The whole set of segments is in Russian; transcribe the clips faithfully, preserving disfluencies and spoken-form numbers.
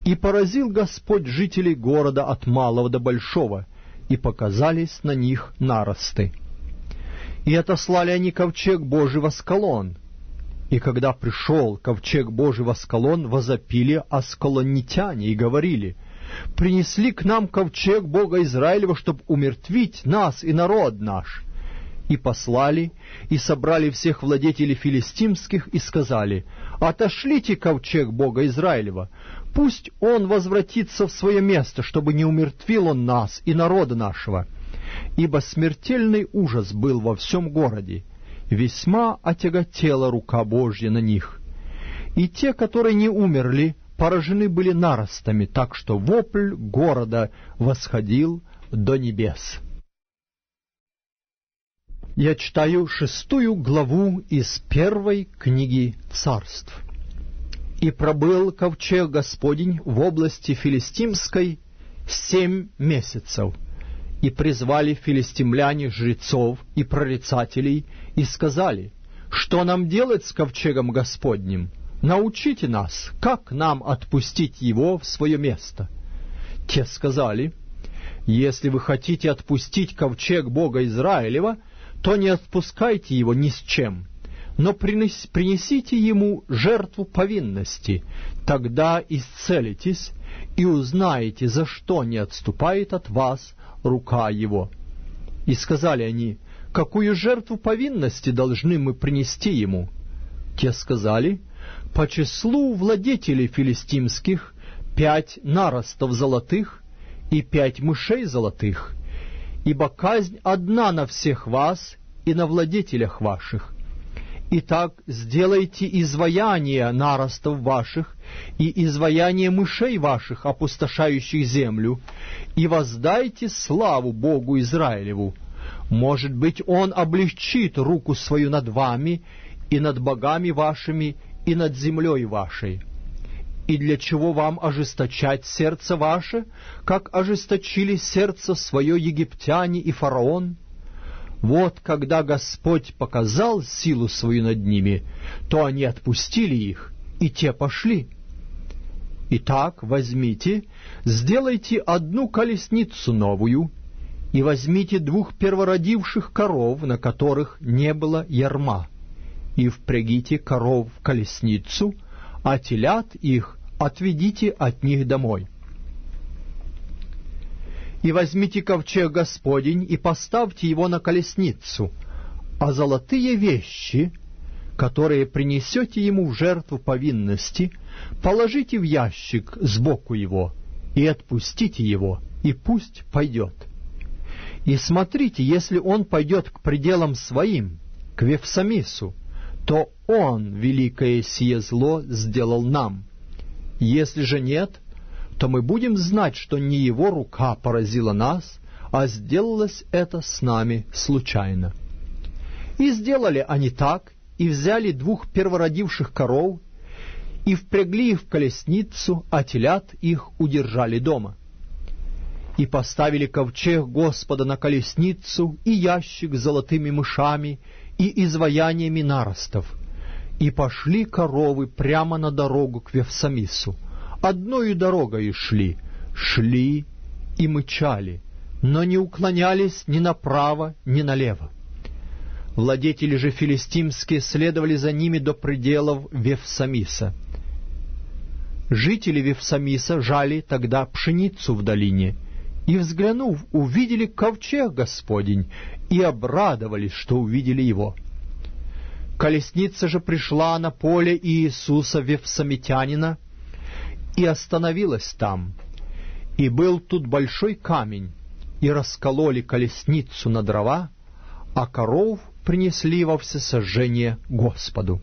И поразил Господь жителей города от малого до большого, и показались на них наросты. И отослали они ковчег Божий в Аскалон. И когда пришел ковчег Божий в Аскалон, возопили аскалонитяне и говорили: «Принесли к нам ковчег Бога Израилева, чтобы умертвить нас и народ наш». И послали, и собрали всех владетелей филистимских, и сказали: «Отошлите ковчег Бога Израилева, пусть он возвратится в свое место, чтобы не умертвил он нас и народа нашего». Ибо смертельный ужас был во всем городе, весьма отяготела рука Божья на них. И те, которые не умерли, поражены были наростами, так что вопль города восходил до небес. Я читаю шестую главу из первой книги Царств. «И пробыл ковчег Господень в области филистимской семь месяцев. И призвали филистимляне жрецов и прорицателей, и сказали: что нам делать с ковчегом Господним? Научите нас, как нам отпустить его в свое место». Те сказали: если вы хотите отпустить ковчег Бога Израилева, то не отпускайте его ни с чем, но принес, принесите ему жертву повинности, тогда исцелитесь и узнаете, за что не отступает от вас рука его. И сказали они: какую жертву повинности должны мы принести ему? Те сказали: по числу владетелей филистимских пять наростов золотых и пять мышей золотых, ибо казнь одна на всех вас и на владетелях ваших. Итак, сделайте изваяние наростов ваших и изваяние мышей ваших, опустошающих землю, и воздайте славу Богу Израилеву. Может быть, Он облегчит руку свою над вами и над богами вашими и над землей вашей. И для чего вам ожесточать сердце ваше, как ожесточили сердце свое египтяне и фараон? Вот когда Господь показал силу свою над ними, то они отпустили их, и те пошли. Итак, возьмите, сделайте одну колесницу новую, и возьмите двух первородивших коров, на которых не было ярма, и впрягите коров в колесницу, а телят их отведите от них домой. И возьмите ковчег Господень и поставьте его на колесницу, а золотые вещи, которые принесете ему в жертву повинности, положите в ящик сбоку его, и отпустите его, и пусть пойдет. И смотрите, если он пойдет к пределам своим, к Вифсамису, то он великое сие зло сделал нам. Если же нет, то мы будем знать, что не его рука поразила нас, а сделалось это с нами случайно. И сделали они так, и взяли двух первородивших коров, и впрягли их в колесницу, а телят их удержали дома. И поставили ковчег Господа на колесницу, и ящик с золотыми мышами, и изваяниями наростов. И пошли коровы прямо на дорогу к Вифсамису. Одною дорогой шли, шли и мычали, но не уклонялись ни направо, ни налево. Владетели же филистимские следовали за ними до пределов Вифсамиса. Жители Вифсамиса жали тогда пшеницу в долине, и, взглянув, увидели ковчег Господень, и обрадовались, что увидели его. Колесница же пришла на поле Иисуса Вифсамитянина, и остановилась там. И был тут большой камень, и раскололи колесницу на дрова, а коров принесли во всесожжение Господу.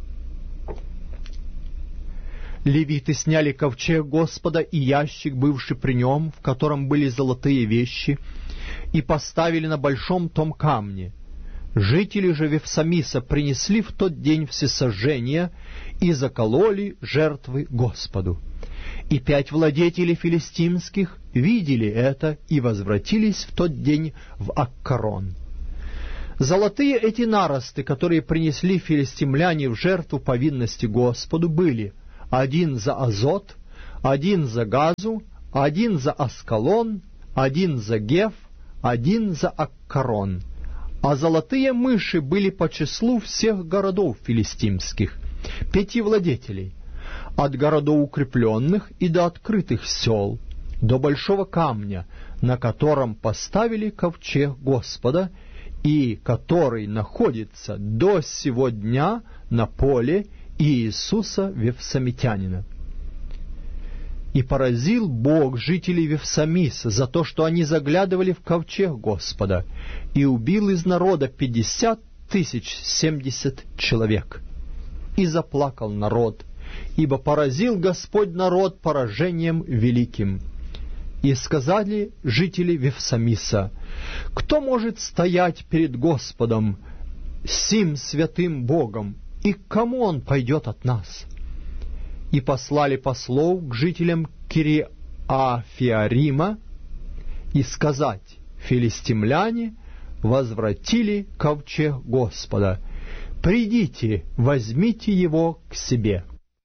Левиты сняли ковчег Господа и ящик, бывший при нем, в котором были золотые вещи, и поставили на большом том камне. Жители же Вифсамиса принесли в тот день всесожжение и закололи жертвы Господу. И пять владетелей филистимских видели это и возвратились в тот день в Аккарон. Золотые эти наросты, которые принесли филистимляне в жертву повинности Господу, были: один за Азот, один за Газу, один за Аскалон, один за Геф, один за Аккарон. А золотые мыши были по числу всех городов филистимских, пяти владетелей, от городов укрепленных и до открытых сел, до большого камня, на котором поставили ковчег Господа, и который находится до сего дня на поле Иисуса Вефсамитянина. И поразил Бог жителей Вефсамиса за то, что они заглядывали в ковчег Господа, и убил из народа пятьдесят тысяч семьдесят человек. И заплакал народ, ибо поразил Господь народ поражением великим. И сказали жители Вефсамиса: кто может стоять перед Господом, сим святым Богом, и к кому он пойдет от нас? И послали послов к жителям Кириафиарима и сказать: филистимляне возвратили ковчег Господа, придите, возьмите его к себе.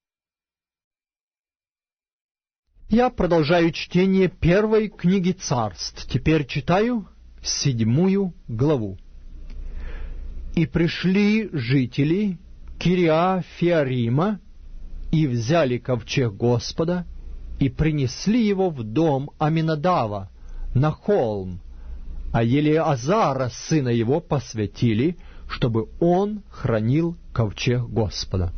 Я продолжаю чтение первой книги Царств. Теперь читаю седьмую главу. «И пришли жители Кириафиарима, и взяли ковчег Господа, и принесли его в дом Аминадава на холм, а Елеазара, сына его, посвятили, чтобы он хранил ковчег Господа.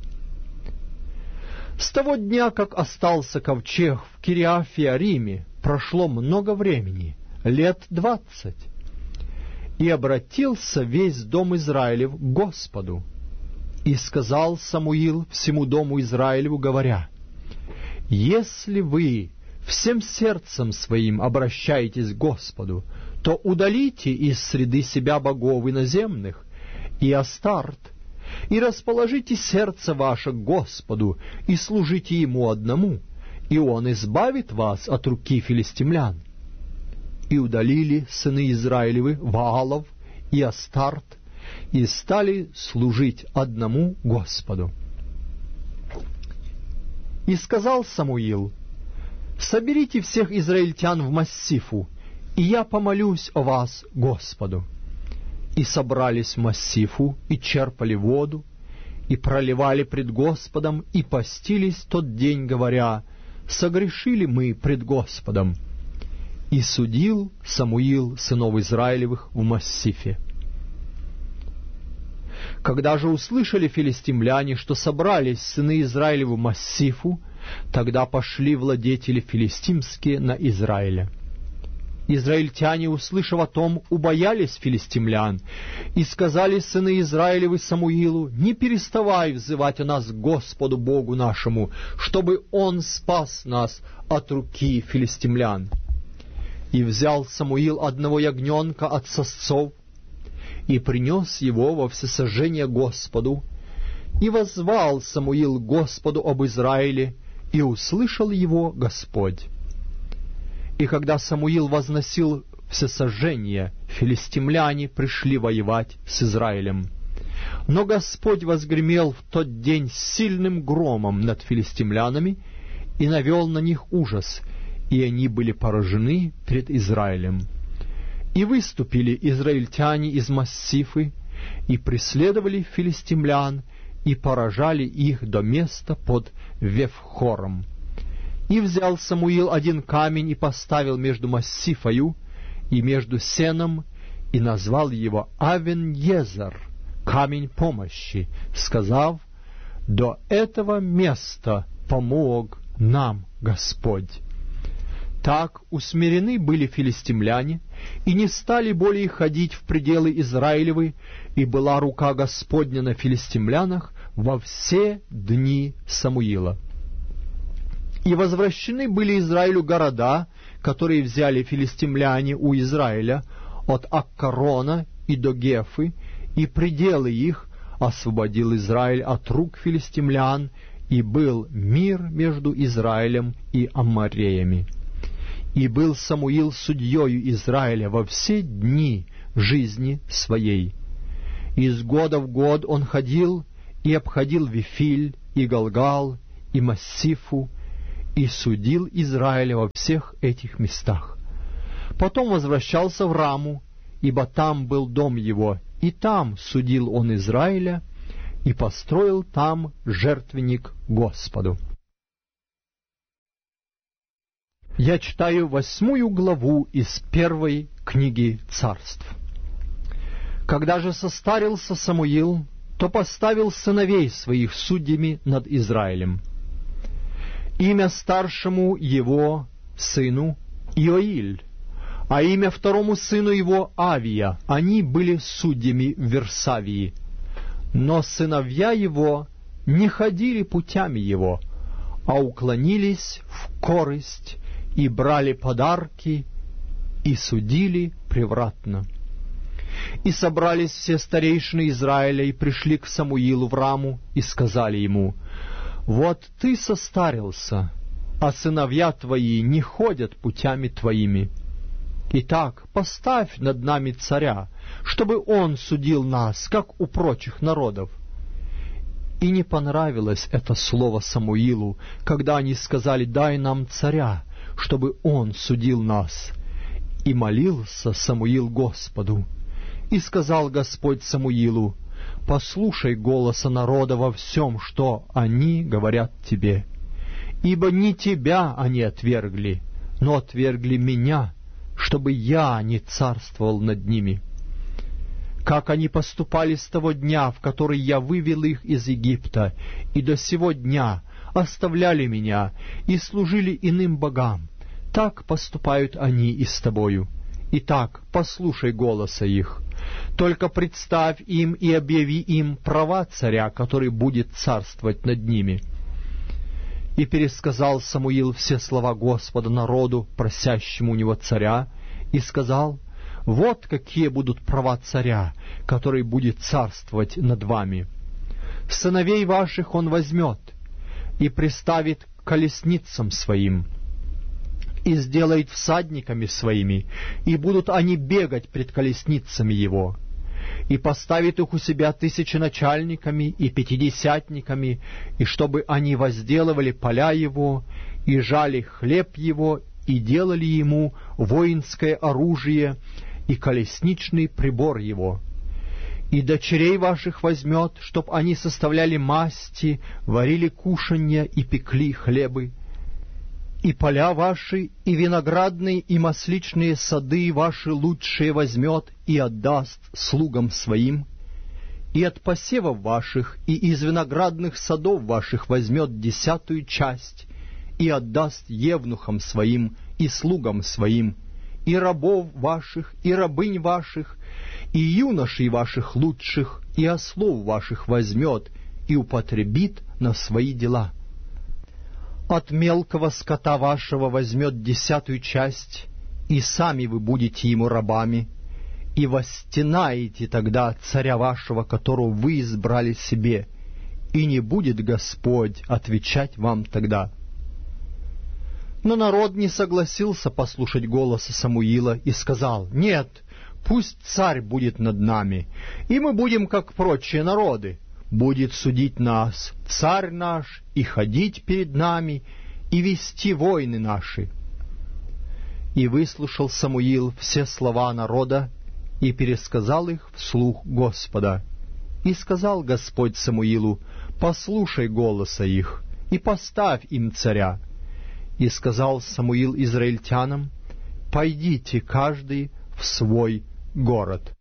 С того дня, как остался ковчег в Кириафиариме, прошло много времени, лет двадцать, и обратился весь дом Израилев к Господу. И сказал Самуил всему дому Израилеву, говоря: «Если вы всем сердцем своим обращаетесь к Господу, то удалите из среды себя богов иноземных и Астарт, и расположите сердце ваше к Господу, и служите Ему одному, и Он избавит вас от руки филистимлян». И удалили сыны Израилевы Ваалов и Астарт, и стали служить одному Господу. И сказал Самуил: «Соберите всех израильтян в Массифу, и я помолюсь о вас Господу». И собрались в Массифу, и черпали воду, и проливали пред Господом, и постились тот день, говоря: «Согрешили мы пред Господом». И судил Самуил сынов Израилевых в Массифе. Когда же услышали филистимляне, что собрались сыны Израилевы в Массифу, тогда пошли владетели филистимские на Израиля. Израильтяне, услышав о том, убоялись филистимлян, и сказали сыны Израилевы Самуилу: «Не переставай взывать о нас к Господу Богу нашему, чтобы Он спас нас от руки филистимлян». И взял Самуил одного ягненка от сосцов, и принес его во всесожжение Господу, и воззвал Самуил Господу об Израиле, и услышал его Господь. И когда Самуил возносил всесожжение, филистимляне пришли воевать с Израилем. Но Господь возгремел в тот день сильным громом над филистимлянами и навел на них ужас, и они были поражены пред Израилем. И выступили израильтяне из Массифы, и преследовали филистимлян, и поражали их до места под Вефхором. И взял Самуил один камень и поставил между Массифою и между Сеном, и назвал его Авен-Езер, камень помощи, сказав: «До этого места помог нам Господь». Так усмирены были филистимляне, и не стали более ходить в пределы Израилевы, и была рука Господня на филистимлянах во все дни Самуила. И возвращены были Израилю города, которые взяли филистимляне у Израиля, от Аккарона и до Гефы, и пределы их освободил Израиль от рук филистимлян, и был мир между Израилем и Аммореями. И был Самуил судьею Израиля во все дни жизни своей. Из года в год он ходил и обходил Вифиль, и Галгал, и Массифу, и судил Израиля во всех этих местах. Потом возвращался в Раму, ибо там был дом его, и там судил он Израиля, и построил там жертвенник Господу. Я читаю восьмую главу из первой книги Царств. Когда же состарился Самуил, то поставил сыновей своих судьями над Израилем. Имя старшему его сыну Иоиль, а имя второму сыну его Авия. Они были судьями в Версавии. Но сыновья его не ходили путями его, а уклонились в корость и брали подарки и судили превратно. И собрались все старейшины Израиля и пришли к Самуилу в Раму и сказали ему: «Вот ты состарился, а сыновья твои не ходят путями твоими. Итак, поставь над нами царя, чтобы он судил нас, как у прочих народов». И не понравилось это слово Самуилу, когда они сказали: «Дай нам царя, чтобы он судил нас». И молился Самуил Господу. И сказал Господь Самуилу: «Послушай голоса народа во всем, что они говорят тебе. Ибо не тебя они отвергли, но отвергли меня, чтобы я не царствовал над ними. Как они поступали с того дня, в который я вывел их из Египта, и до сего дня оставляли меня и служили иным богам, так поступают они и с тобою. Итак, послушай голоса их. Только представь им и объяви им права царя, который будет царствовать над ними». И пересказал Самуил все слова Господа народу, просящему у него царя, и сказал: «Вот какие будут права царя, который будет царствовать над вами. Сыновей ваших он возьмет и приставит к колесницам своим, и сделает всадниками своими, и будут они бегать пред колесницами его, и поставит их у себя тысяченачальниками и пятидесятниками, и чтобы они возделывали поля его, и жали хлеб его, и делали ему воинское оружие и колесничный прибор его. И дочерей ваших возьмет, чтоб они составляли масти, варили кушанья и пекли хлебы. И поля ваши, и виноградные, и масличные сады ваши лучшие возьмет и отдаст слугам своим, и от посевов ваших и из виноградных садов ваших возьмет десятую часть и отдаст евнухам своим и слугам своим, и рабов ваших, и рабынь ваших, и юношей ваших лучших, и ослов ваших возьмет и употребит на свои дела. От мелкого скота вашего возьмет десятую часть, и сами вы будете ему рабами, и восстенаете тогда царя вашего, которого вы избрали себе, и не будет Господь отвечать вам тогда». Но народ не согласился послушать голоса Самуила и сказал: «Нет, пусть царь будет над нами, и мы будем, как прочие народы. Будет судить нас царь наш, и ходить перед нами, и вести войны наши». И выслушал Самуил все слова народа, и пересказал их вслух Господа. И сказал Господь Самуилу: «Послушай голоса их, и поставь им царя». И сказал Самуил израильтянам: «Пойдите каждый в свой город».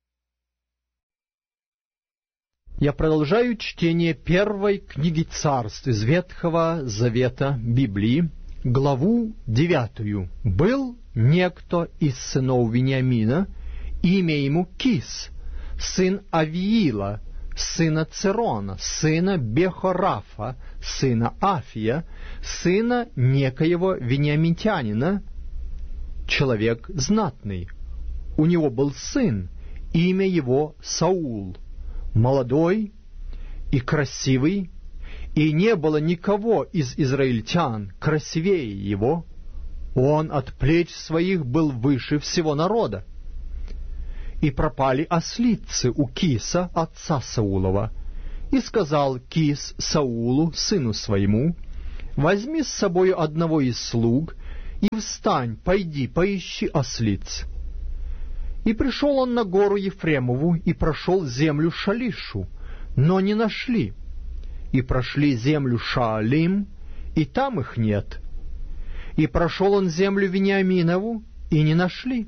Я продолжаю чтение первой книги Царств из Ветхого Завета Библии, главу девятую. «Был некто из сынов Вениамина, имя ему Кис, сын Авиила, сына Церона, сына Бехорафа, сына Афия, сына некоего вениамитянина, человек знатный. У него был сын, имя его Саул, молодой и красивый, и не было никого из израильтян красивее его. Он от плеч своих был выше всего народа. И пропали ослицы у Киса, отца Саулова. И сказал Кис Саулу, сыну своему: возьми с собою одного из слуг, и встань, пойди, поищи ослиц». И пришел он на гору Ефремову, и прошел землю Шалишу, но не нашли. И прошли землю Шаалим, и там их нет. И прошел он землю Вениаминову, и не нашли.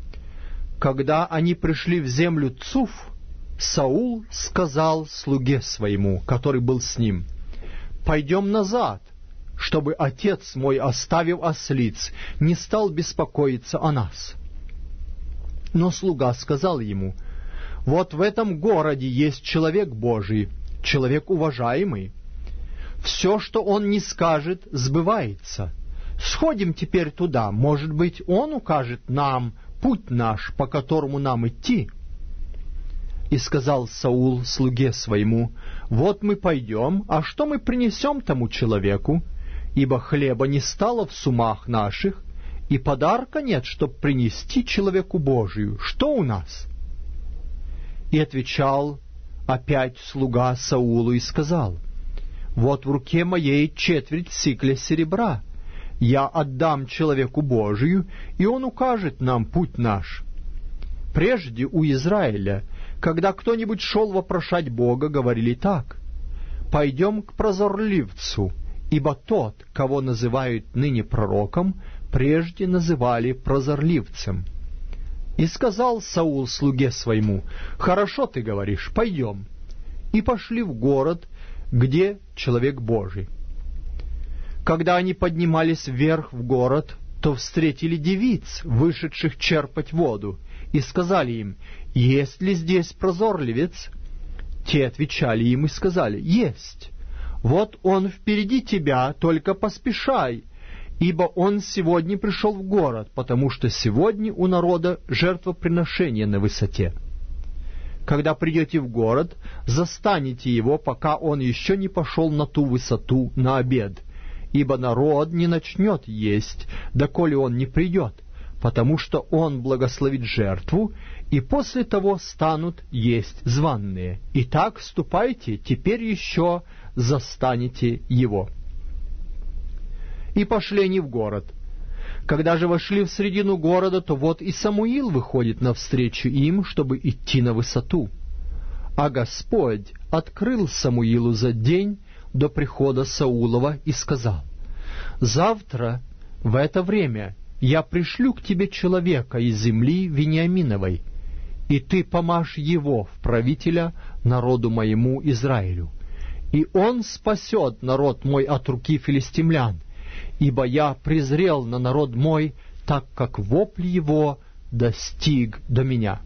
Когда они пришли в землю Цуф, Саул сказал слуге своему, который был с ним: «Пойдем назад, чтобы отец мой, оставив ослиц, не стал беспокоиться о нас». Но слуга сказал ему: «Вот в этом городе есть человек Божий, человек уважаемый. Все, что он не скажет, сбывается. Сходим теперь туда, может быть, он укажет нам путь наш, по которому нам идти». И сказал Саул слуге своему: «Вот мы пойдем, а что мы принесем тому человеку? Ибо хлеба не стало в сумах наших, и подарка нет, чтоб принести человеку Божию. Что у нас?» И отвечал опять слуга Саулу и сказал: «Вот в руке моей четверть сикля серебра. Я отдам человеку Божию, и он укажет нам путь наш». Прежде у Израиля, когда кто-нибудь шел вопрошать Бога, говорили так: «Пойдем к прозорливцу, ибо тот, кого называют ныне пророком, прежде называли прозорливцем». И сказал Саул слуге своему: «Хорошо ты говоришь, пойдем». И пошли в город, где человек Божий. Когда они поднимались вверх в город, то встретили девиц, вышедших черпать воду, и сказали им: «Есть ли здесь прозорливец?» Те отвечали им и сказали: «Есть. Вот он впереди тебя, только поспешай, ибо он сегодня пришел в город, потому что сегодня у народа жертвоприношение на высоте. Когда придете в город, застанете его, пока он еще не пошел на ту высоту на обед, ибо народ не начнет есть, доколе он не придет, потому что он благословит жертву, и после того станут есть званные. Итак, ступайте, теперь еще застанете его». И пошли они в город. Когда же вошли в средину города, то вот и Самуил выходит навстречу им, чтобы идти на высоту. А Господь открыл Самуилу за день до прихода Саулова и сказал: «Завтра в это время я пришлю к тебе человека из земли Вениаминовой, и ты помажь его в правителя народу моему Израилю, и он спасет народ мой от руки филистимлян, ибо я презрел на народ мой, так как вопль его достиг до меня».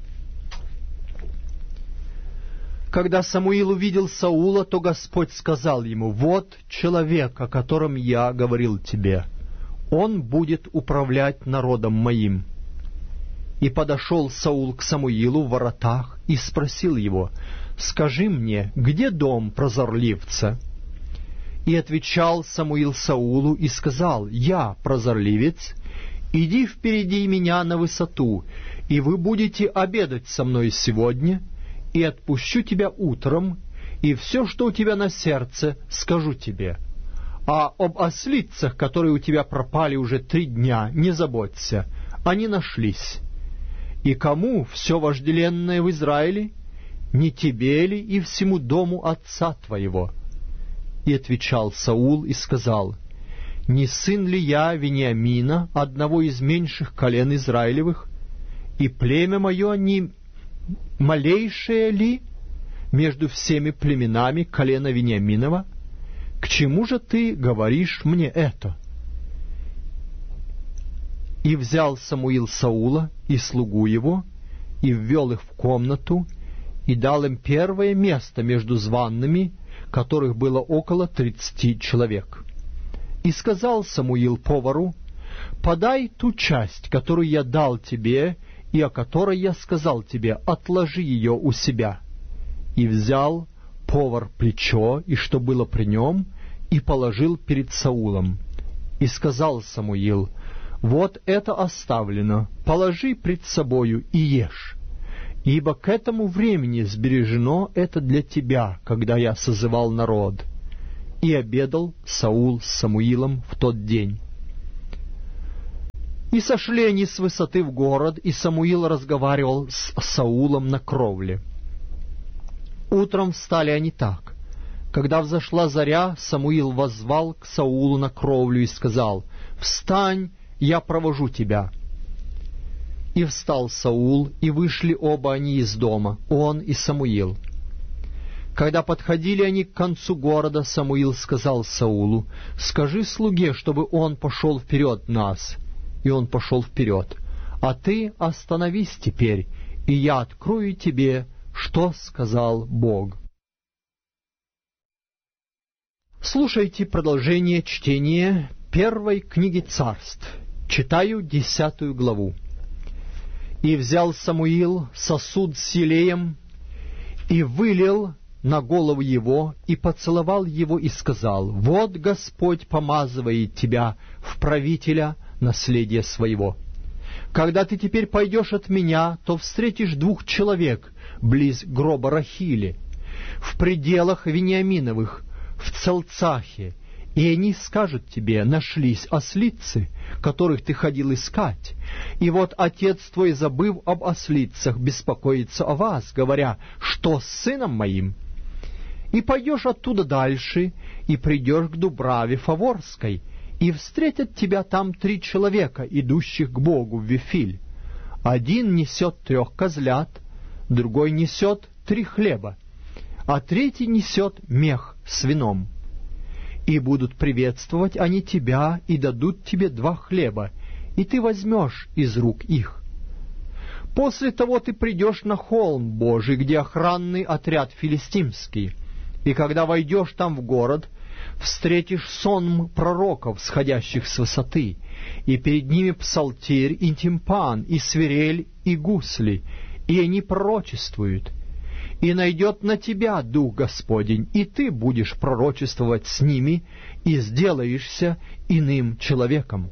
Когда Самуил увидел Саула, то Господь сказал ему: «Вот человек, о котором я говорил тебе, он будет управлять народом моим». И подошел Саул к Самуилу в воротах и спросил его: «Скажи мне, где дом прозорливца?» И отвечал Самуил Саулу и сказал: «Я прозорливец, иди впереди меня на высоту, и вы будете обедать со мной сегодня, и отпущу тебя утром, и все, что у тебя на сердце, скажу тебе. А об ослицах, которые у тебя пропали уже три дня, не заботься, они нашлись. И кому все вожделенное в Израиле? Не тебе ли и всему дому отца твоего?» И отвечал Саул и сказал: «Не сын ли я Вениамина, одного из меньших колен Израилевых? И племя мое не малейшее ли между всеми племенами колена Вениаминова? К чему же ты говоришь мне это?» И взял Самуил Саула и слугу его, и ввел их в комнату, и дал им первое место между званными, которых было около тридцати человек. И сказал Самуил повару: «Подай ту часть, которую я дал тебе, и о которой я сказал тебе, отложи ее у себя». И взял повар плечо, и что было при нем, и положил перед Саулом. И сказал Самуил: «Вот это оставлено, положи пред собою и ешь, ибо к этому времени сбережено это для тебя, когда я созывал народ». И обедал Саул с Самуилом в тот день. И сошли они с высоты в город, и Самуил разговаривал с Саулом на кровле. Утром встали они так. Когда взошла заря, Самуил воззвал к Саулу на кровлю и сказал: «Встань, я провожу тебя». И встал Саул, и вышли оба они из дома, он и Самуил. Когда подходили они к концу города, Самуил сказал Саулу: «Скажи слуге, чтобы он пошел вперед нас». И он пошел вперед. «А ты остановись теперь, и я открою тебе, что сказал Бог». Слушайте продолжение чтения первой книги Царств. Читаю десятую главу. «И взял Самуил сосуд с елеем, и вылил на голову его, и поцеловал его, и сказал: «Вот Господь помазывает тебя в правителя наследия своего. Когда ты теперь пойдешь от меня, то встретишь двух человек близ гроба Рахили, в пределах Вениаминовых, в Целцахе, и они скажут тебе: нашлись ослицы, которых ты ходил искать. И вот отец твой, забыв об ослицах, беспокоится о вас, говоря: что с сыном моим? И пойдешь оттуда дальше, и придешь к Дубраве Фаворской, и встретят тебя там три человека, идущих к Богу в Вифиль. Один несет трех козлят, другой несет три хлеба, а третий несет мех с вином. И будут приветствовать они тебя, и дадут тебе два хлеба, и ты возьмешь из рук их. После того ты придешь на холм Божий, где охранный отряд филистимский, и когда войдешь там в город, встретишь сонм пророков, сходящих с высоты, и перед ними псалтирь, и тимпан, и свирель, и гусли, и они пророчествуют. И найдет на тебя Дух Господень, и ты будешь пророчествовать с ними, и сделаешься иным человеком.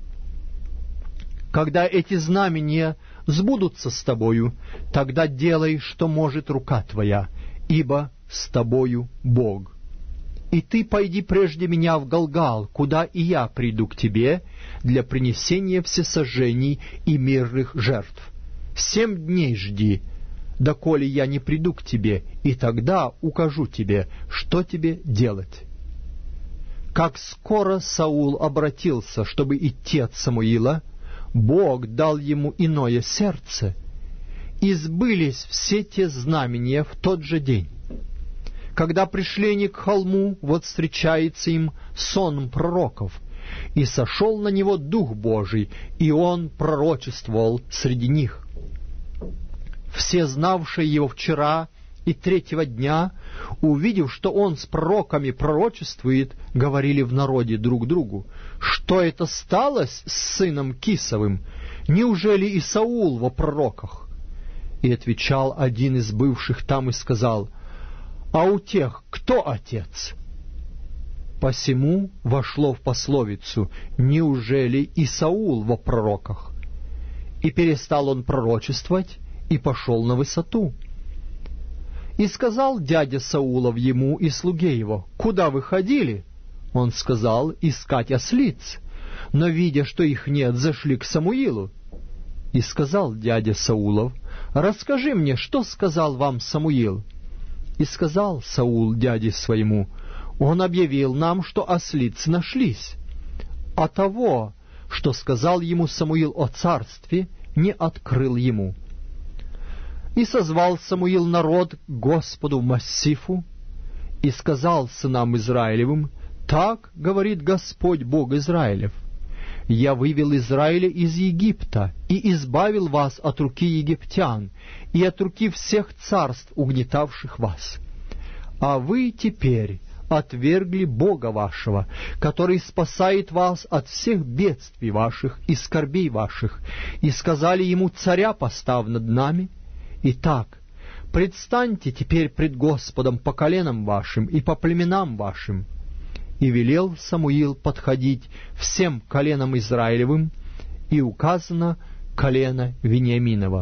Когда эти знамения сбудутся с тобою, тогда делай, что может рука твоя, ибо с тобою Бог. И ты пойди прежде меня в Галгал, куда и я приду к тебе для принесения всесожжений и мирных жертв. Семь дней жди, доколе я не приду к тебе, и тогда укажу тебе, что тебе делать». Как скоро Саул обратился, чтобы идти от Самуила, Бог дал ему иное сердце, и сбылись все те знамения в тот же день. Когда пришли они к холму, вот встречается им сон пророков, и сошел на него Дух Божий, и он пророчествовал среди них. Все знавшие его вчера и третьего дня, увидев, что он с пророками пророчествует, говорили в народе друг другу: «Что это сталось с сыном Кисовым? Неужели и Саул во пророках?» И отвечал один из бывших там и сказал: «А у тех кто отец?» Посему вошло в пословицу: «Неужели и Саул во пророках?» И перестал он пророчествовать, и пошел на высоту. И сказал дядя Саулов ему и слуге его: «Куда вы ходили?» Он сказал: «Искать ослиц». Но, видя, что их нет, зашли к Самуилу. И сказал дядя Саулов: «Расскажи мне, что сказал вам Самуил?» И сказал Саул дяде своему: «Он объявил нам, что ослицы нашлись, а того, что сказал ему Самуил о царстве, не открыл ему». И созвал Самуил народ к Господу в Массифу, и сказал сынам Израилевым: «Так говорит Господь Бог Израилев: я вывел Израиля из Египта и избавил вас от руки египтян и от руки всех царств, угнетавших вас. А вы теперь отвергли Бога вашего, который спасает вас от всех бедствий ваших и скорбей ваших, и сказали ему: царя поставь над нами. Итак, предстаньте теперь пред Господом по коленам вашим и по племенам вашим». И велел Самуил подходить всем коленам Израилевым, и указано колено Вениаминова.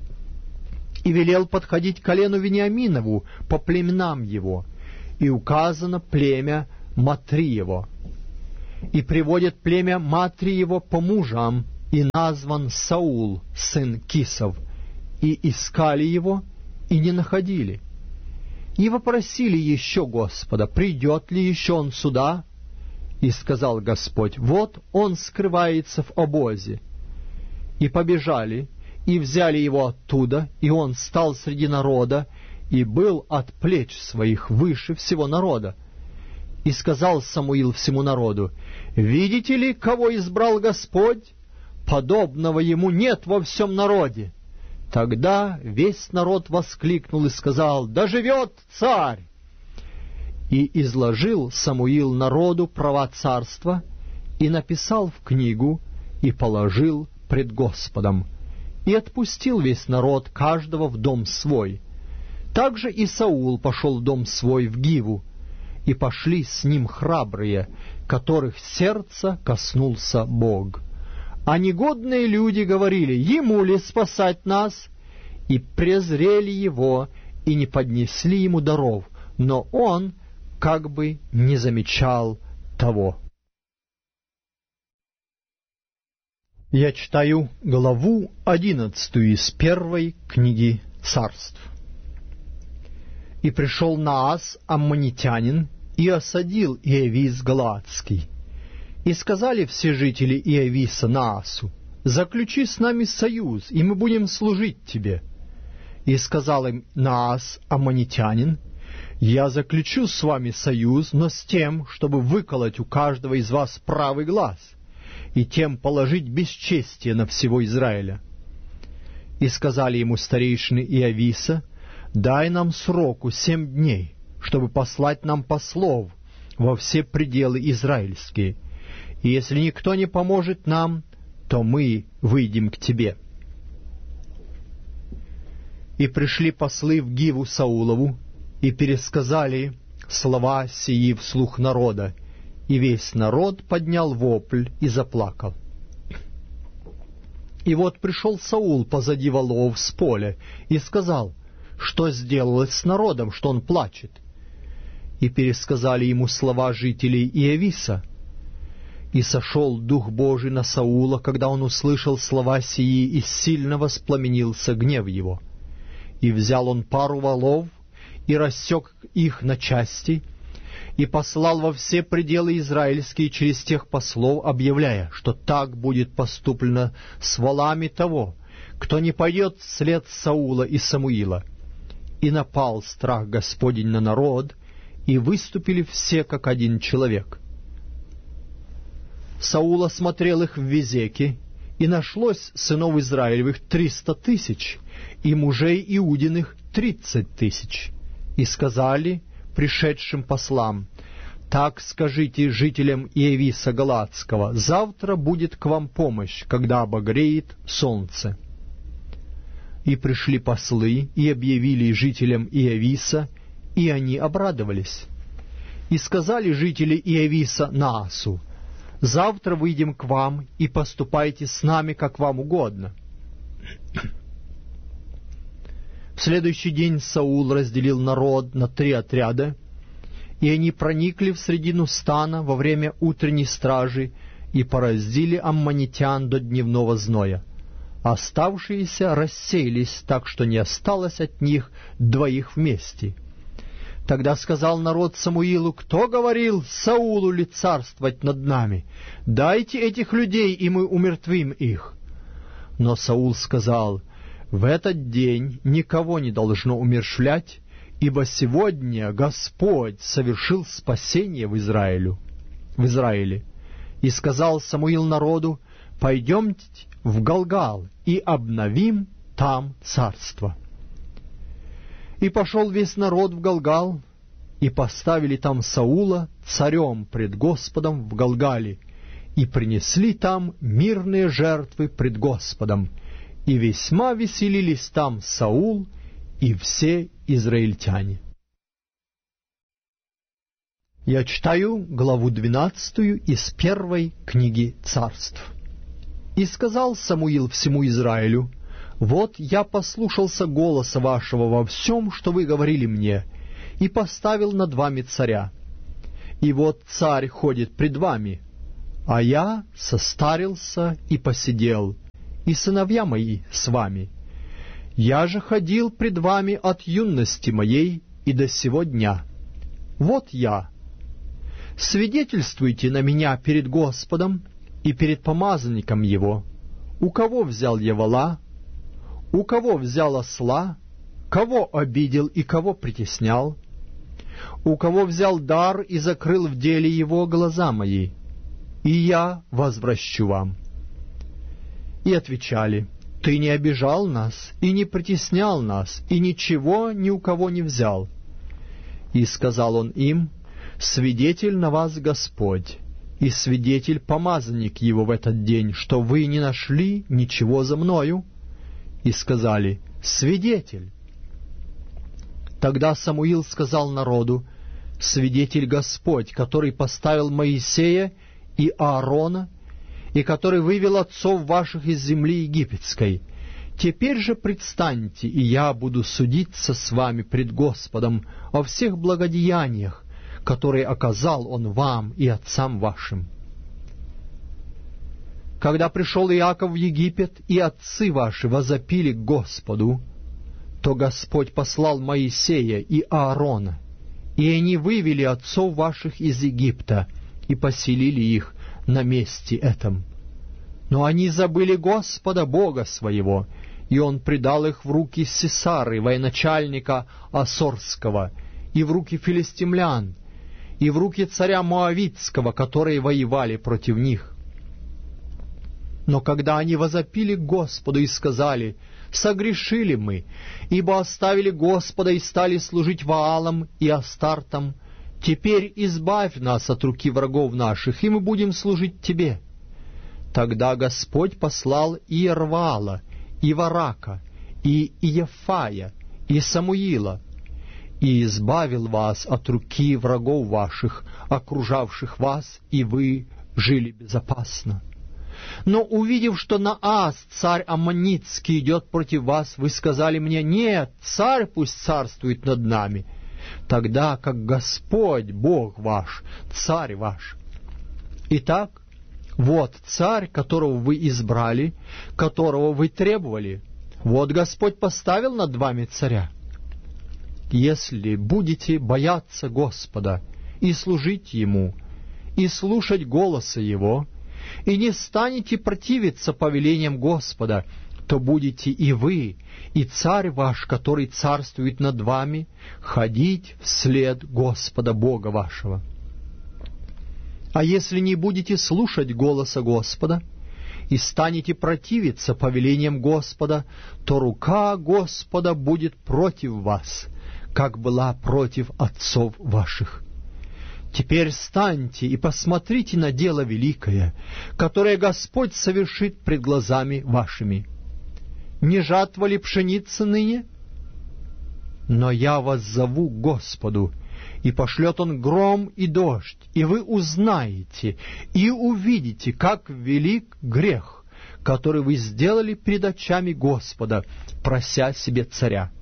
И велел подходить колену Вениаминову по племенам его, и указано племя Матри его. И приводят племя Матри его по мужам, и назван Саул, сын Кисов, и искали его, и не находили. И вопросили еще Господа, придет ли еще он сюда? И сказал Господь, вот он скрывается в обозе. И побежали, и взяли его оттуда, и он стал среди народа, и был от плеч своих выше всего народа. И сказал Самуил всему народу, видите ли, кого избрал Господь? Подобного ему нет во всем народе. Тогда весь народ воскликнул и сказал, да живет царь! И изложил Самуил народу права царства, и написал в книгу, и положил пред Господом, и отпустил весь народ, каждого в дом свой. Также и Саул пошел в дом свой в Гиву, и пошли с ним храбрые, которых сердца коснулся Бог. А негодные люди говорили, ему ли спасать нас? И презрели его, и не поднесли ему даров, но он как бы не замечал того. Я читаю главу одиннадцатую из первой книги Царств. И пришел Наас, аммонитянин, и осадил Иавис Галаадский. И сказали все жители Иависа Наасу, заключи с нами союз, и мы будем служить тебе. И сказал им Наас, аммонитянин, я заключу с вами союз, но с тем, чтобы выколоть у каждого из вас правый глаз, и тем положить бесчестие на всего Израиля. И сказали ему старейшины Иависа, дай нам сроку семь дней, чтобы послать нам послов во все пределы израильские, и если никто не поможет нам, то мы выйдем к тебе. И пришли послы в Гиву Саулову, и пересказали слова сии вслух народа, и весь народ поднял вопль и заплакал. И вот пришел Саул позади волов с поля, и сказал, что сделалось с народом, что он плачет. И пересказали ему слова жителей Иависа. И сошел Дух Божий на Саула, когда он услышал слова сии, и сильно воспламенился гнев его. И взял он пару волов, и рассек их на части, и послал во все пределы израильские через тех послов, объявляя, что так будет поступлено с волами того, кто не пойдет вслед Саула и Самуила. И напал страх Господень на народ, и выступили все, как один человек. Саул осмотрел их в Везеке, и нашлось сынов Израилевых триста тысяч, и мужей Иудиных тридцать тысяч. И сказали пришедшим послам, так скажите жителям Иависа Галаадского, завтра будет к вам помощь, когда обогреет солнце. И пришли послы, и объявили жителям Иависа, и они обрадовались. И сказали жители Иависа Наасу, завтра выйдем к вам, и поступайте с нами, как вам угодно. В следующий день Саул разделил народ на три отряда, и они проникли в средину стана во время утренней стражи и пораздили аммонитян до дневного зноя. Оставшиеся рассеялись так, что не осталось от них двоих вместе. Тогда сказал народ Самуилу, кто говорил Саулу ли царствовать над нами? Дайте этих людей, и мы умертвим их. Но Саул сказал, в этот день никого не должно умерщвлять, ибо сегодня Господь совершил спасение в Израилю, в Израиле. И сказал Самуил народу, пойдемте в Галгал и обновим там царство. И пошел весь народ в Галгал, и поставили там Саула царем пред Господом в Галгале, и принесли там мирные жертвы пред Господом, и весьма веселились там Саул и все израильтяне. Я читаю главу двенадцатую из первой книги Царств. «И сказал Самуил всему Израилю, вот я послушался голоса вашего во всем, что вы говорили мне, и поставил над вами царя. и вот царь ходит пред вами, а я состарился и посидел, и сыновья мои с вами. Я же ходил пред вами от юности моей и до сего дня. Вот я. Свидетельствуйте на меня перед Господом и перед помазанником Его. У кого взял я вола? У кого взял осла? Кого обидел и кого притеснял? У кого взял дар и закрыл в деле его глаза мои? И я возвращу вам. И отвечали: Ты не обижал нас и не притеснял нас, и ничего ни у кого не взял. И сказал он им: Свидетель на вас Господь, и свидетель помазанник его в этот день, что вы не нашли ничего за мною. И сказали: Свидетель. Тогда Самуил сказал народу: Свидетель Господь, который поставил Моисея и Аарона, и который вывел отцов ваших из земли египетской. Теперь же предстаньте, и я буду судиться с вами пред Господом о всех благодеяниях, которые оказал Он вам и отцам вашим. Когда пришел Иаков в Египет, и отцы ваши возопили к Господу, то Господь послал Моисея и Аарона, и они вывели отцов ваших из Египта и поселили их на месте этом. Но они забыли Господа Бога своего, и Он предал их в руки Сисары, военачальника Асорского, и в руки филистимлян, и в руки царя Моавитского, которые воевали против них. Но когда они возопили к Господу и сказали: «Согрешили мы, ибо оставили Господа и стали служить Ваалам и Астартам, теперь избавь нас от руки врагов наших, и мы будем служить Тебе». Тогда Господь послал Иерваала, и Варака, и Иефая, и Самуила, и избавил вас от руки врагов ваших, окружавших вас, и вы жили безопасно. Но увидев, что Наас, царь Аммонитский, идет против вас, вы сказали мне: «Нет, царь пусть царствует над нами», тогда как Господь, Бог ваш, царь ваш. Итак, вот царь, которого вы избрали, которого вы требовали, вот Господь поставил над вами царя. Если будете бояться Господа и служить Ему, и слушать голоса Его, и не станете противиться повелениям Господа, то будете и вы, и царь ваш, который царствует над вами, ходить вслед Господа Бога вашего. А если не будете слушать голоса Господа и станете противиться повелениям Господа, то рука Господа будет против вас, как была против отцов ваших. Теперь встаньте и посмотрите на дело великое, которое Господь совершит пред глазами вашими. Не жатва ли пшеницы ныне? Но я вас зову к Господу, и пошлет Он гром и дождь, и вы узнаете и увидите, как велик грех, который вы сделали пред очами Господа, прося себе царя.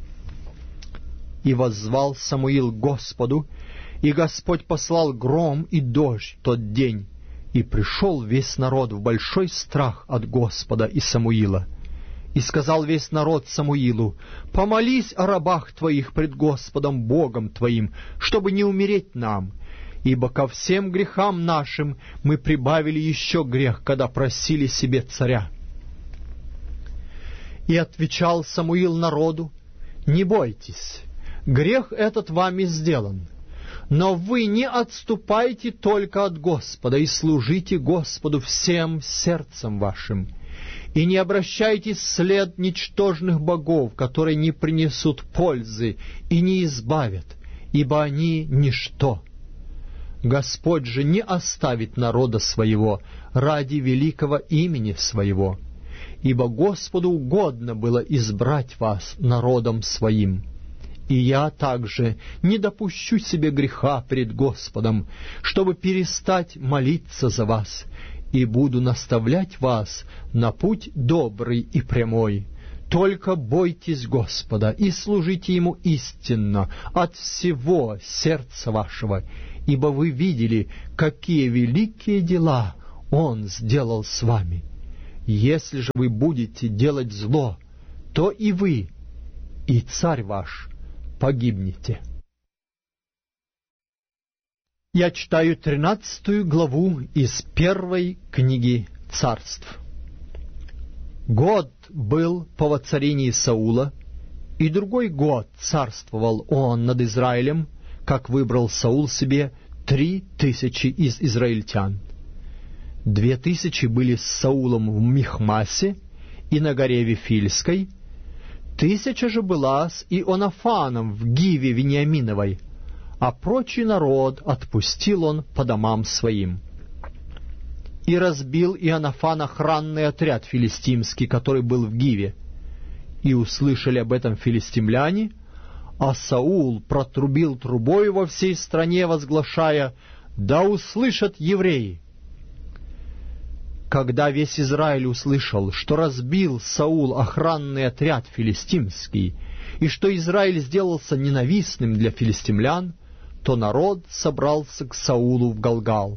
И воззвал Самуил к Господу, и Господь послал гром и дождь в тот день, и пришел весь народ в большой страх от Господа и Самуила. И сказал весь народ Самуилу: «Помолись о рабах твоих пред Господом Богом твоим, чтобы не умереть нам, ибо ко всем грехам нашим мы прибавили еще грех, когда просили себе царя». И отвечал Самуил народу: «Не бойтесь, грех этот вами сделан, но вы не отступайте только от Господа и служите Господу всем сердцем вашим, и не обращайтесь вслед ничтожных богов, которые не принесут пользы и не избавят, ибо они ничто. Господь же не оставит народа своего ради великого имени своего, ибо Господу угодно было избрать вас народом своим. И я также не допущу себе греха пред Господом, чтобы перестать молиться за вас, и буду наставлять вас на путь добрый и прямой. Только бойтесь Господа и служите Ему истинно от всего сердца вашего, ибо вы видели, какие великие дела Он сделал с вами. Если же вы будете делать зло, то и вы, и царь ваш погибнете». Я читаю тринадцатую главу из первой книги Царств. Год был по воцарении Саула, и другой год царствовал он над Израилем, как выбрал Саул себе три тысячи из израильтян. Две тысячи были с Саулом в Михмасе и на горе Вифильской, тысяча же была с Ионафаном в Гиве Вениаминовой, а прочий народ отпустил он по домам своим. И разбил Ионафан охранный отряд филистимский, который был в Гиве. И услышали об этом филистимляне, а Саул протрубил трубой во всей стране, возглашая: «Да услышат евреи!» Когда весь Израиль услышал, что разбил Саул охранный отряд филистимский, и что Израиль сделался ненавистным для филистимлян, то народ собрался к Саулу в Галгал.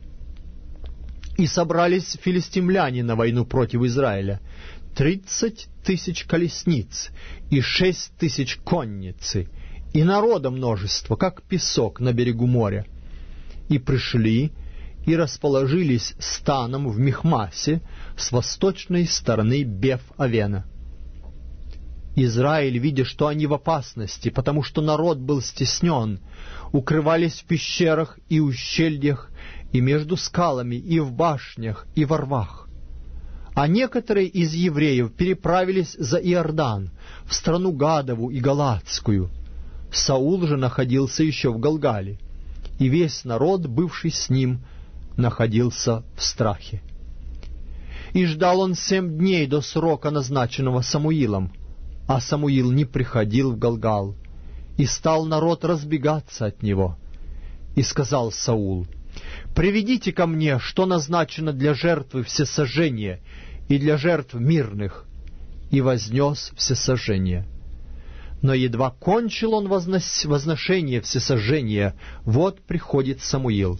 И собрались филистимляне на войну против Израиля, тридцать тысяч колесниц и шесть тысяч конницы, и народа множество, как песок на берегу моря. И пришли, и расположились станом в Михмасе с восточной стороны Беф-Авена. Израиль, видя, что они в опасности, потому что народ был стеснен, укрывались в пещерах и ущельях, и между скалами, и в башнях, и во рвах. А некоторые из евреев переправились за Иордан, в страну Гадову и Галатскую. Саул же находился еще в Галгале, и весь народ, бывший с ним, находился в страхе. И ждал он семь дней до срока, назначенного Самуилом, а Самуил не приходил в Галгал, и стал народ разбегаться от него. И сказал Саул: «Приведите ко мне, что назначено для жертвы всесожжения и для жертв мирных». И вознес всесожжение. Но едва кончил он вознос... возношение всесожжения, вот приходит Самуил.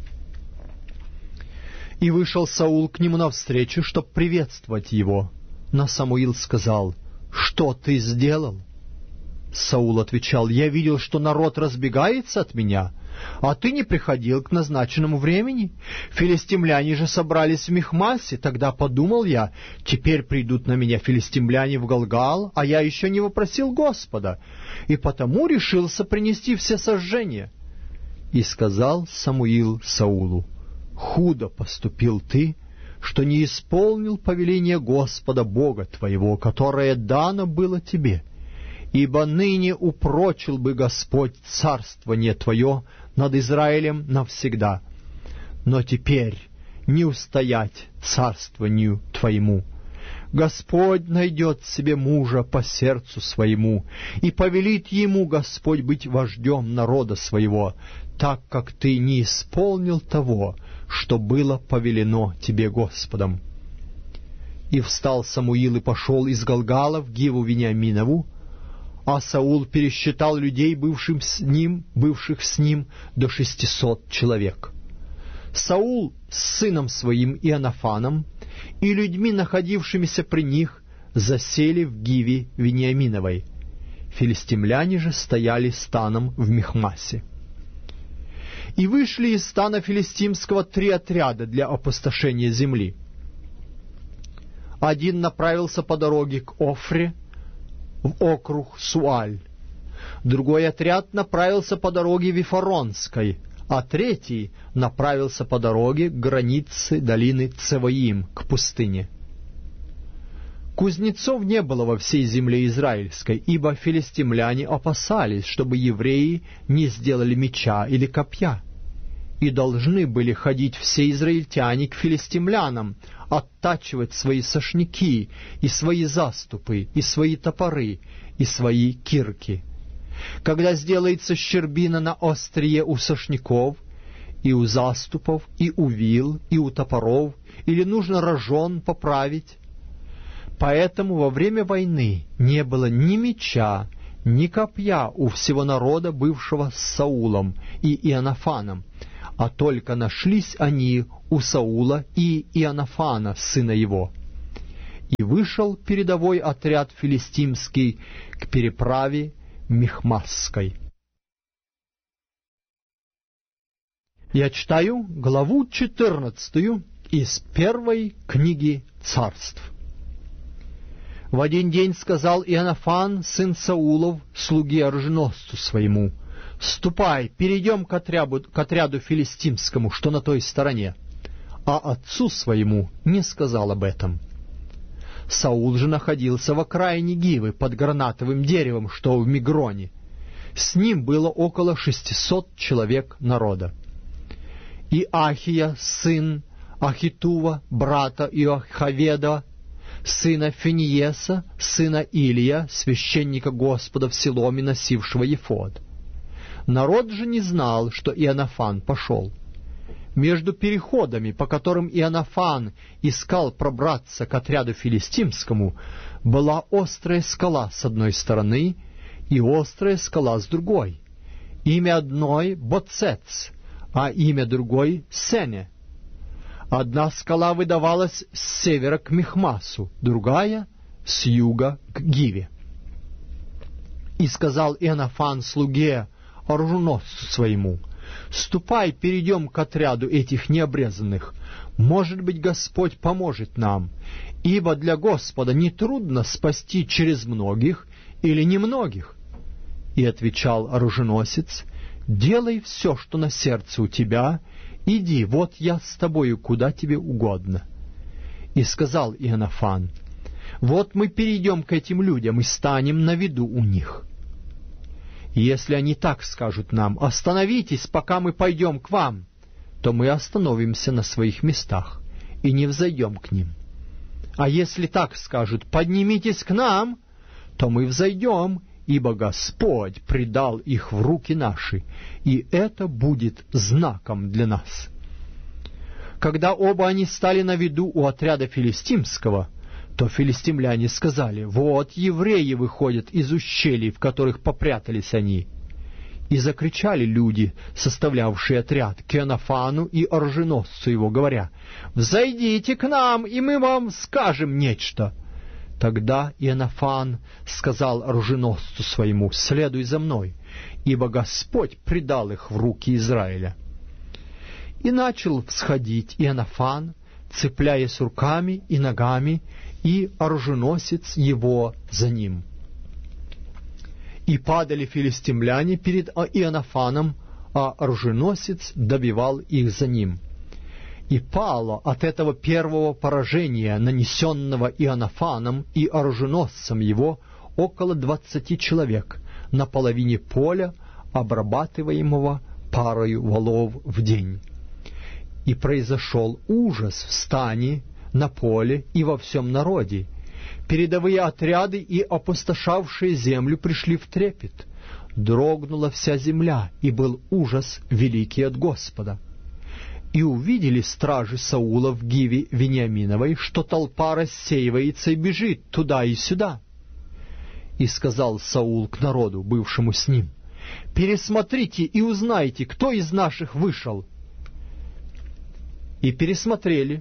И вышел Саул к нему навстречу, чтоб приветствовать его. Но Самуил сказал: «Что ты сделал?» Саул отвечал: «Я видел, что народ разбегается от меня, а ты не приходил к назначенному времени. Филистимляне же собрались в Михмасе. Тогда подумал я: теперь придут на меня филистимляне в Галгал, а я еще не вопросил Господа, и потому решился принести всесожжение». И сказал Самуил Саулу: «Худо поступил ты, что не исполнил повеление Господа Бога твоего, которое дано было тебе, ибо ныне упрочил бы Господь царствование твое над Израилем навсегда. Но теперь не устоять царствованию твоему. Господь найдет себе мужа по сердцу своему, и повелит ему Господь быть вождем народа своего, так как ты не исполнил того, что было повелено тебе Господом». И встал Самуил и пошел из Галгала в Гиву Вениаминову, а Саул пересчитал людей, бывшим с ним, бывших с ним, до шестисот человек. Саул с сыном своим Ионафаном и людьми, находившимися при них, засели в Гиве Вениаминовой. Филистимляне же стояли станом в Михмасе. И вышли из стана филистимского три отряда для опустошения земли. Один направился по дороге к Офре, в округ Суаль. Другой отряд направился по дороге Вифаронской, а третий направился по дороге к границе долины Цеваим, к пустыне. Кузнецов не было во всей земле израильской, ибо филистимляне опасались, чтобы евреи не сделали меча или копья, и должны были ходить все израильтяне к филистимлянам, оттачивать свои сошники, и свои заступы, и свои топоры, и свои кирки. Когда сделается щербина на острие у сошников, и у заступов, и у вил, и у топоров, или нужно рожон поправить. Поэтому во время войны не было ни меча, ни копья у всего народа, бывшего с Саулом и Иоаннафаном, а только нашлись они у Саула и Иоаннафана, сына его. И вышел передовой отряд филистимский к переправе Михмасской. Я читаю главу четырнадцатую из первой книги Царств. В один день сказал Иоаннафан, сын Саулов, слуге оруженосцу своему: «Ступай, перейдем к отряду, к отряду филистимскому, что на той стороне». А отцу своему не сказал об этом. Саул же находился в окраине Гивы под гранатовым деревом, что в Мигроне. С ним было около шестисот человек народа. И Ахия, сын Ахитува, брата Иохаведа, сына Финиеса, сына Илия, священника Господа в Силоме, носившего ефод. Народ же не знал, что Иоаннафан пошел. Между переходами, по которым Иоаннафан искал пробраться к отряду филистимскому, была острая скала с одной стороны и острая скала с другой. Имя одной — Боцец, а имя другой — Сене. Одна скала выдавалась с севера к Михмасу, другая — с юга к Гиве. И сказал Иоаннафан слуге оруженосцу своему: «Ступай, перейдем к отряду этих необрезанных. Может быть, Господь поможет нам, ибо для Господа нетрудно спасти через многих или немногих». И отвечал оруженосец: «Делай все, что на сердце у тебя, иди, вот я с тобою, куда тебе угодно». И сказал Иоаннафан: «Вот мы перейдем к этим людям и станем на виду у них. Если они так скажут нам: остановитесь, пока мы пойдем к вам, то мы остановимся на своих местах и не взойдем к ним. А если так скажут: поднимитесь к нам, то мы взойдем, ибо Господь предал их в руки наши, и это будет знаком для нас». Когда оба они стали на виду у отряда филистимского, то филистимляне сказали: «Вот евреи выходят из ущелий, в которых попрятались они». И закричали люди, составлявшие отряд, к Иоаннафану и оруженосцу его, говоря: «Взойдите к нам, и мы вам скажем нечто». Тогда Иоаннафан сказал оруженосцу своему: «Следуй за мной, ибо Господь предал их в руки Израиля». И начал всходить Иоаннафан, цепляясь руками и ногами, и оруженосец его за ним. И падали филистимляне перед Иоаннафаном, а оруженосец добивал их за ним. И пало от этого первого поражения, нанесенного Иоаннафаном и оруженосцем его, около двадцати человек на половине поля, обрабатываемого парою валов в день. И произошел ужас в стане, на поле и во всем народе. Передовые отряды и опустошавшие землю пришли в трепет. Дрогнула вся земля, и был ужас великий от Господа. И увидели стражи Саула в Гиве Вениаминовой, что толпа рассеивается и бежит туда и сюда. И сказал Саул к народу, бывшему с ним: «Пересмотрите и узнайте, кто из наших вышел». И пересмотрели.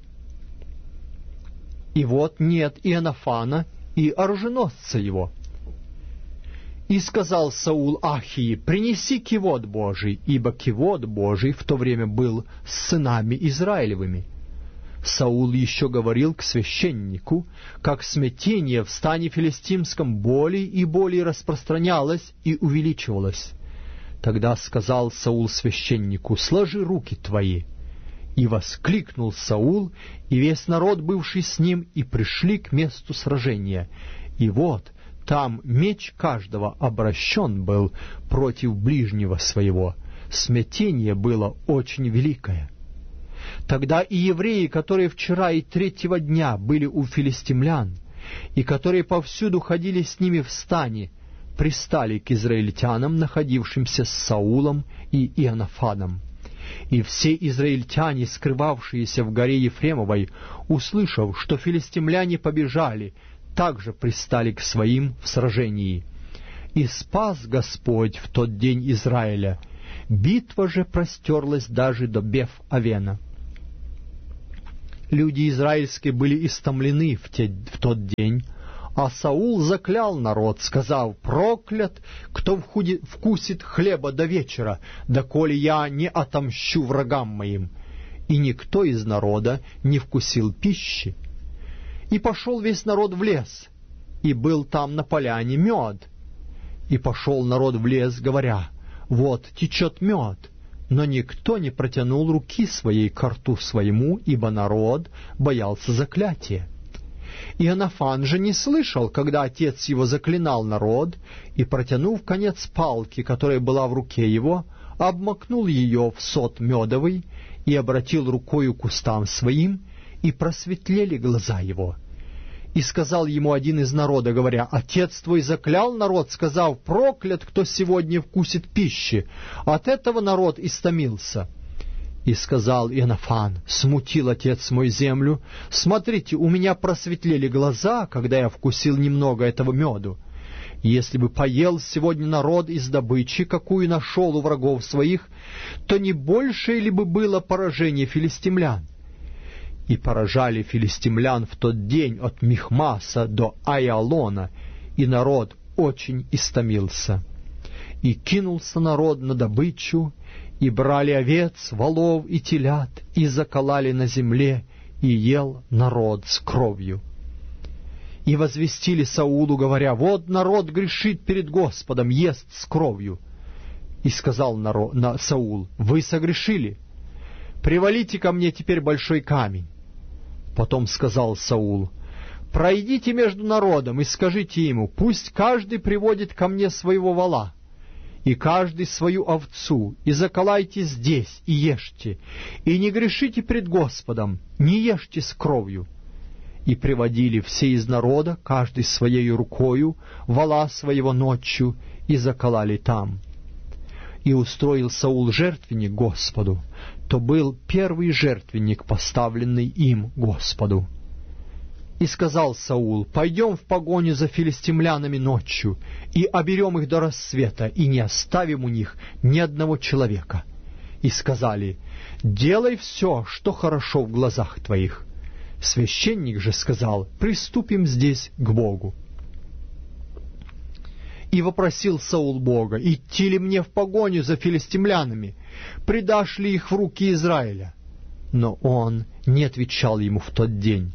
И вот нет Иоаннафана и оруженосца его. И сказал Саул Ахии: «Принеси кивот Божий», ибо кивот Божий в то время был с сынами Израилевыми. Саул еще говорил к священнику, как смятение в стане филистимском более и более распространялось и увеличивалось. Тогда сказал Саул священнику: «Сложи руки твои». И воскликнул Саул, и весь народ, бывший с ним, и пришли к месту сражения. И вот там меч каждого обращен был против ближнего своего. Смятение было очень великое. Тогда и евреи, которые вчера и третьего дня были у филистимлян, и которые повсюду ходили с ними в стане, пристали к израильтянам, находившимся с Саулом и Иоаннафаном. И все израильтяне, скрывавшиеся в горе Ефремовой, услышав, что филистимляне побежали, также пристали к своим в сражении. И спас Господь в тот день Израиля. Битва же простерлась даже до Беф-Авена. Люди израильские были истомлены в, те, в тот день, а Саул заклял народ, сказав: «Проклят, кто вхуди, вкусит хлеба до вечера, доколе я не отомщу врагам моим». И никто из народа не вкусил пищи. И пошел весь народ в лес, и был там на поляне мед. И пошел народ в лес, говоря: «Вот течет мед». Но никто не протянул руки своей к рту своему, ибо народ боялся заклятия. Иоаннафан же не слышал, когда отец его заклинал народ, и, протянув конец палки, которая была в руке его, обмакнул ее в сот медовый и обратил рукою к устам своим, и просветлели глаза его. И сказал ему один из народа, говоря: «Отец твой заклял народ, сказав: проклят, кто сегодня вкусит пищи. От этого народ истомился». И сказал Иоаннафан: «Смутил отец мой землю. Смотрите, у меня просветлели глаза, когда я вкусил немного этого меду. Если бы поел сегодня народ из добычи, какую нашел у врагов своих, то не больше ли бы было поражение филистимлян?» И поражали филистимлян в тот день от Михмаса до Айалона, и народ очень истомился. И кинулся народ на добычу, и брали овец, волов и телят, и заколали на земле, и ел народ с кровью. И возвестили Саулу, говоря: «Вот народ грешит перед Господом, ест с кровью». И сказал народ, на, Саул: «Вы согрешили, привалите ко мне теперь большой камень». Потом сказал Саул: «Пройдите между народом и скажите ему: пусть каждый приводит ко мне своего вола, и каждый свою овцу, и заколайте здесь, и ешьте, и не грешите пред Господом, не ешьте с кровью». И приводили все из народа, каждый своей рукою, вола своего ночью, и заколали там. И устроил Саул жертвенник Господу. То был первый жертвенник, поставленный им Господу. И сказал Саул: «Пойдем в погоню за филистимлянами ночью, и оберем их до рассвета, и не оставим у них ни одного человека». И сказали: «Делай все, что хорошо в глазах твоих». Священник же сказал: «Приступим здесь к Богу». И вопросил Саул Бога: «Идти ли мне в погоню за филистимлянами? Предашь ли их в руки Израиля?» Но он не отвечал ему в тот день.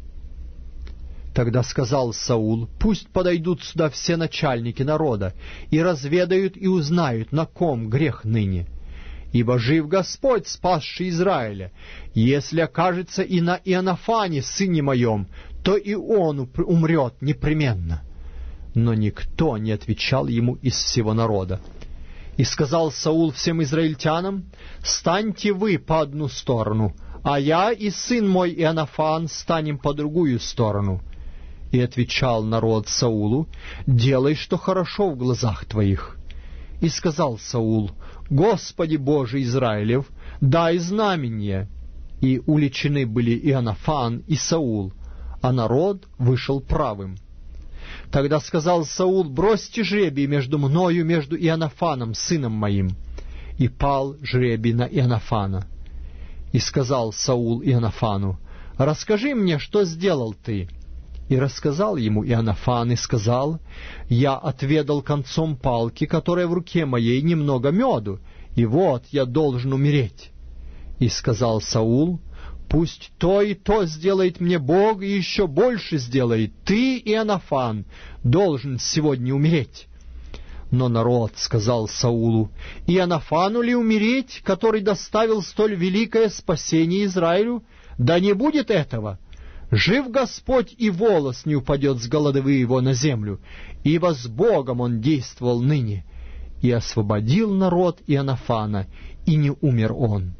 Тогда сказал Саул: «Пусть подойдут сюда все начальники народа, и разведают и узнают, на ком грех ныне. Ибо жив Господь, спасший Израиля. Если окажется и на Иоаннафане, сыне моем, то и он умрет непременно». Но никто не отвечал ему из всего народа. И сказал Саул всем израильтянам: «Станьте вы по одну сторону, а я и сын мой Иоаннафан станем по другую сторону». И отвечал народ Саулу: «Делай, что хорошо в глазах твоих». И сказал Саул: «Господи Боже Израилев, дай знамение». И уличены были Иоаннафан и Саул, а народ вышел правым. Тогда сказал Саул: «Бросьте жребий между мною, между Иоаннафаном, сыном моим». И пал жребий на Иоаннафана. И сказал Саул Иоаннафану: «Расскажи мне, что сделал ты». И рассказал ему Иоаннафан, и сказал: «Я отведал концом палки, которая в руке моей, немного меду, и вот я должен умереть». И сказал Саул: «Пусть то и то сделает мне Бог, и еще больше сделает. Ты, Иоаннафан, должен сегодня умереть». Но народ сказал Саулу: «Иоаннафану ли умереть, который доставил столь великое спасение Израилю? Да не будет этого! Жив Господь, и волос не упадет с головы его на землю, ибо с Богом он действовал ныне». И освободил народ Иоаннафана, и не умер он.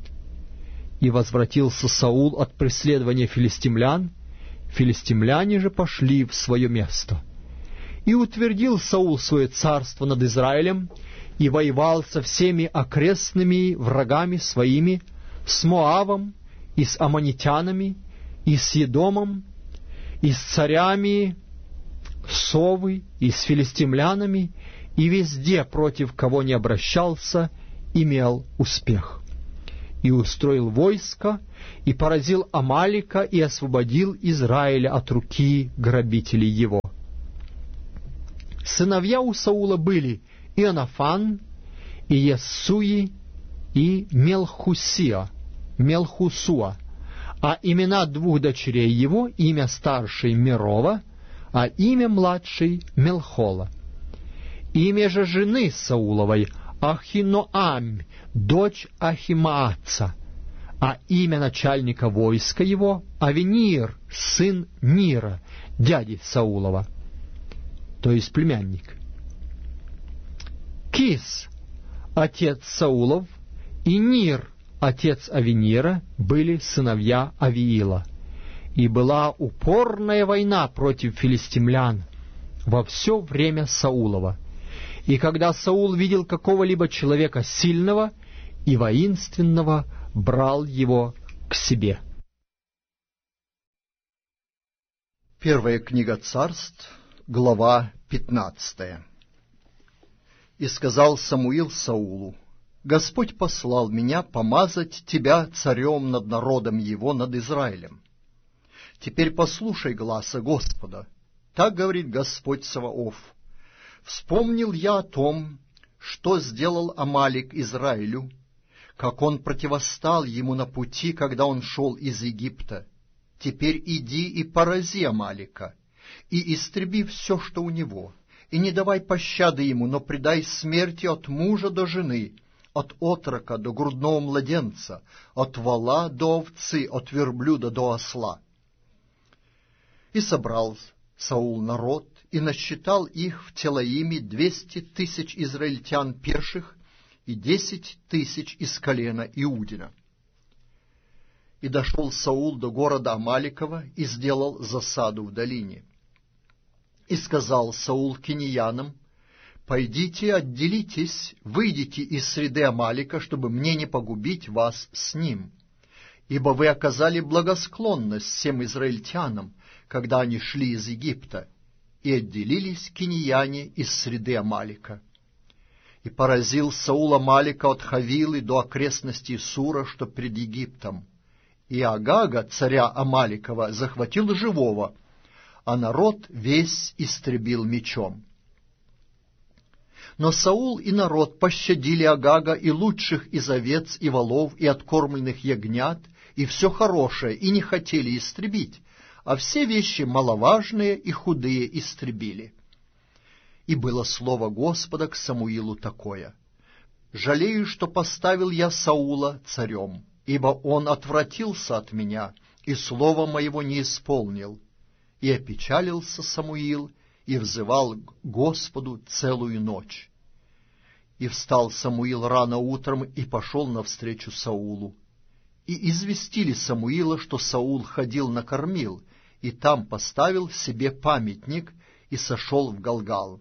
И возвратился Саул от преследования филистимлян, филистимляне же пошли в свое место. И утвердил Саул свое царство над Израилем, и воевал со всеми окрестными врагами своими, с Моавом, и с аммонитянами, и с Едомом, и с царями Совы, и с филистимлянами, и везде, против кого не обращался, имел успех. И устроил войско, и поразил Амалика, и освободил Израиля от руки грабителей его. Сыновья у Саула были Ионафан, и Ессуи, и Мелхусия, Мелхусуа, а имена двух дочерей его, имя старшей Мерова, а имя младшей Мелхола. Имя же жены Сауловой Ахиноам, дочь Ахимааца, а имя начальника войска его Авенир, сын Нира, дяди Саулова, то есть племянник. Кис, отец Саулов, и Нир, отец Авенира, были сыновья Авиила. И была упорная война против филистимлян во все время Саулова. И когда Саул видел какого-либо человека сильного и воинственного, брал его к себе. Первая книга Царств, глава пятнадцатая. И сказал Самуил Саулу: Господь послал меня помазать тебя царем над народом его, над Израилем. Теперь послушай гласа Господа. Так говорит Господь Саваоф: вспомнил я о том, что сделал Амалик Израилю, как он противостал ему на пути, когда он шел из Египта. Теперь иди и порази Амалика, и истреби все, что у него, и не давай пощады ему, но предай смерти от мужа до жены, от отрока до грудного младенца, от вола до овцы, от верблюда до осла. И собрал Саул народ, и насчитал их в Телаиме двести тысяч израильтян пеших и десять тысяч из колена Иудина. И дошел Саул до города Амаликова и сделал засаду в долине. И сказал Саул кинеянам: «Пойдите, отделитесь, выйдите из среды Амалика, чтобы мне не погубить вас с ним, ибо вы оказали благосклонность всем израильтянам, когда они шли из Египта». И отделились кинеяне из среды Амалика. И поразил Саул Амалика от Хавилы до окрестностей Сура, что пред Египтом. И Агага, царя Амаликова, захватил живого, а народ весь истребил мечом. Но Саул и народ пощадили Агага и лучших из овец и волов, и откормленных ягнят, и все хорошее, и не хотели истребить, а все вещи маловажные и худые истребили. И было слово Господа к Самуилу такое: «Жалею, что поставил я Саула царем, ибо он отвратился от меня, и слова моего не исполнил». И опечалился Самуил, и взывал к Господу целую ночь. И встал Самуил рано утром и пошел навстречу Саулу. И известили Самуила, что Саул ходил накормил, и там поставил себе памятник, и сошел в Галгал.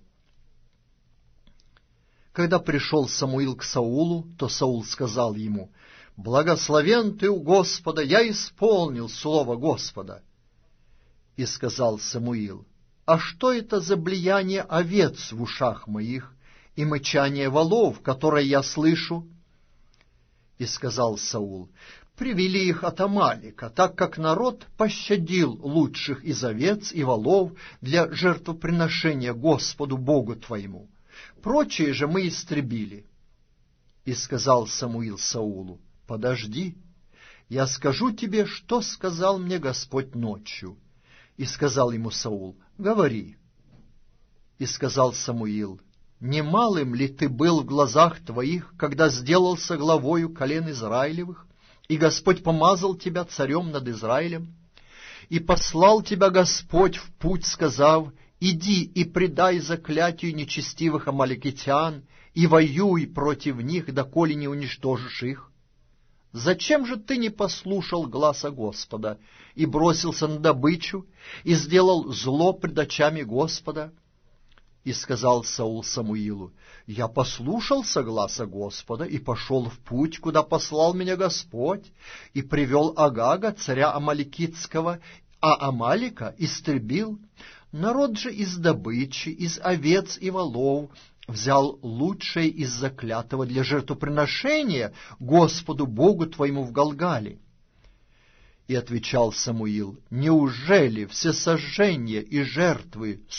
Когда пришел Самуил к Саулу, то Саул сказал ему: «Благословен ты у Господа, я исполнил слово Господа». И сказал Самуил: «А что это за блияние овец в ушах моих и мычание волов, которое я слышу?» И сказал Саул: «Привели их от Амалика, так как народ пощадил лучших из овец и волов для жертвоприношения Господу Богу твоему. Прочие же мы истребили». И сказал Самуил Саулу: «Подожди, я скажу тебе, что сказал мне Господь ночью». И сказал ему Саул: «Говори». И сказал Самуил: «Немалым ли ты был в глазах твоих, когда сделался главою колен Израилевых, и Господь помазал тебя царем над Израилем? И послал тебя Господь в путь, сказав: иди и предай заклятию нечестивых амаликитян, и воюй против них, доколе не уничтожишь их. Зачем же ты не послушал гласа Господа, и бросился на добычу, и сделал зло пред очами Господа?» И сказал Саул Самуилу: «Я послушался гласа Господа и пошел в путь, куда послал меня Господь, и привел Агага, царя Амаликитского, а Амалика истребил. Народ же из добычи, из овец и волов взял лучшее из заклятого для жертвоприношения Господу Богу твоему в Галгале. И отвечал Самуил: неужели всесожжения и жертвы